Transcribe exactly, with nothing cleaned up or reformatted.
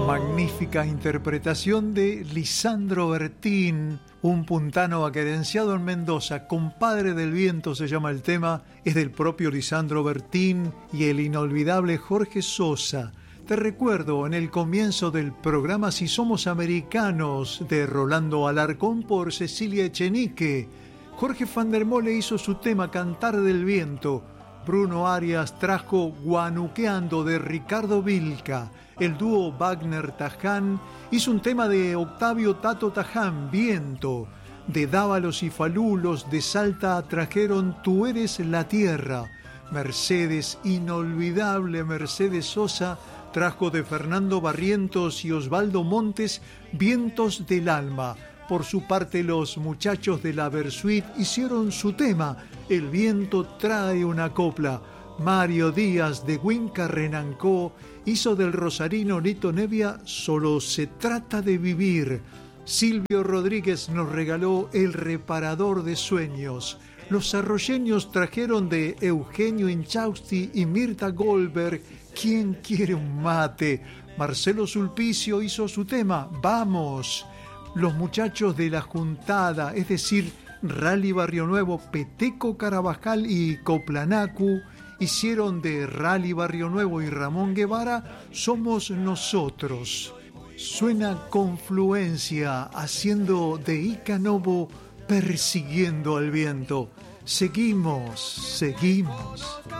Magnífica interpretación de Lisandro Bertín, un puntano aquerenciado en Mendoza. Compadre del viento se llama el tema, es del propio Lisandro Bertín y el inolvidable Jorge Sosa. Te recuerdo en el comienzo del programa Si Somos Americanos de Rolando Alarcón por Cecilia Echenique. Jorge van der Mole hizo su tema Cantar del Viento. Bruno Arias trajo Guanuqueando de Ricardo Vilca. El dúo Wagner-Taján hizo un tema de Octavio Tato Taján, Viento. De Dávalos y Falulos de Salta trajeron Tú eres la tierra. Mercedes, inolvidable Mercedes Sosa, trajo de Fernando Barrientos y Osvaldo Montes Vientos del Alma. Por su parte, los muchachos de la Versuit hicieron su tema El viento trae una copla. Mario Díaz de Huinca Renancó hizo del rosarino Lito Nevia Solo se trata de vivir. Silvio Rodríguez nos regaló El reparador de sueños. Los arroyeños trajeron de Eugenio Inchausti y Mirta Goldberg ¿Quién quiere un mate? Marcelo Sulpicio hizo su tema Vamos. Los muchachos de La Juntada, es decir, Rally Barrio Nuevo, Peteco Carabajal y Coplanacu, hicieron de Rally Barrio Nuevo y Ramón Guevara Somos Nosotros. Suena Confluencia haciendo de Ica Novo Persiguiendo al viento. Seguimos, seguimos.